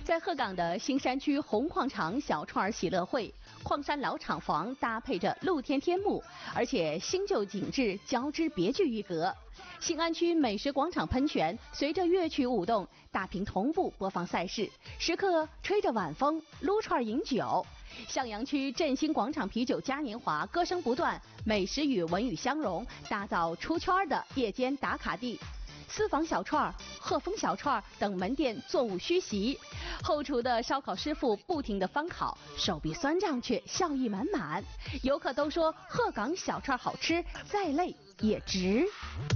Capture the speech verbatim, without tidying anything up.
在鹤岗的新山区红矿场小串儿喜乐会，矿山老厂房搭配着露天天幕，而且新旧景致交织，别具一格。新安区美食广场喷泉随着乐曲舞动，大屏同步播放赛事，食客吹着晚风撸串饮酒。向阳区振兴广场啤酒嘉年华歌声不断，美食与文娱相融，打造出圈的夜间打卡地。私房小串、鹤峰小串等门店座无虚席，后厨的烧烤师傅不停地翻烤，手臂酸胀却笑意满满。游客都说鹤岗小串好吃，再累也值。